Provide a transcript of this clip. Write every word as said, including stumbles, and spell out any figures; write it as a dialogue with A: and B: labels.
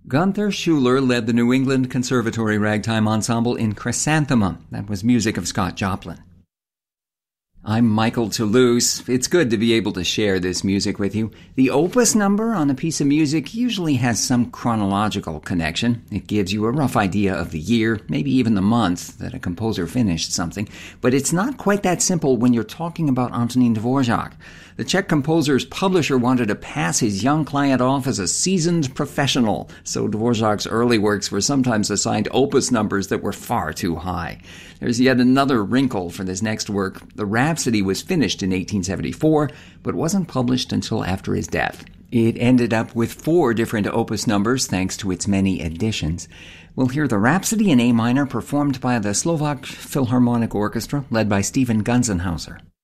A: Gunther Schuller led the New England Conservatory Ragtime Ensemble in Chrysanthemum. That was music of Scott Joplin. I'm Michael Toulouse. It's good to be able to share this music with you. The opus number on a piece of music usually has some chronological connection. It gives you a rough idea of the year, maybe even the month that a composer finished something. But it's not quite that simple when you're talking about Antonín Dvořák. The Czech composer's publisher wanted to pass his young client off as a seasoned professional, so Dvořák's early works were sometimes assigned opus numbers that were far too high. There's yet another wrinkle for this next work. The Rhapsody was finished in eighteen seventy-four, but wasn't published until after his death. It ended up with four different opus numbers thanks to its many editions. We'll hear the Rhapsody in A minor performed by the Slovak Philharmonic Orchestra, led by Stephen Gunzenhauser.